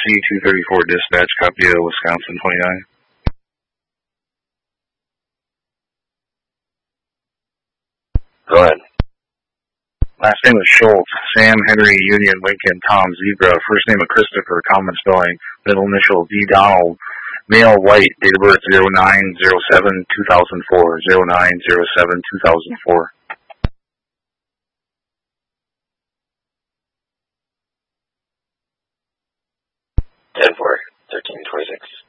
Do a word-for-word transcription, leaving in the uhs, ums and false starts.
two thirty-four dispatch, copy of Wisconsin twenty-nine. Go ahead. Last name is Schultz, Sam, Henry, Union, Lincoln, Tom, Zebra, first name of Christopher, common spelling, middle initial D. Donald, male, white, date of birth zero nine zero seven two thousand four, zero nine zero seven two thousand four. ten four, thirteen twenty-six.